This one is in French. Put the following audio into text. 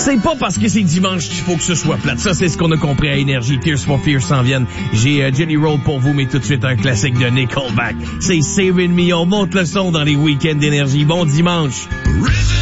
C'est pas parce que c'est dimanche qu'il faut que ce soit plate. Ça, c'est ce qu'on a compris à Énergie. Tears for Fears s'en viennent. J'ai Jelly Roll pour vous, mais tout de suite un classique de Nickelback. C'est Saving Me. On monte le son dans les week-ends d'Énergie. Bon dimanche.